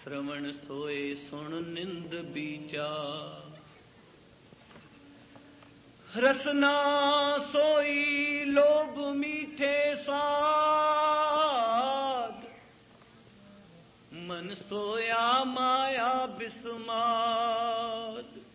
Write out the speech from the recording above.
श्रवण सोए सुन निंद बीचा। रसना सोई लोभ मीठे स्वाद, मन सोया माया बिस्माद।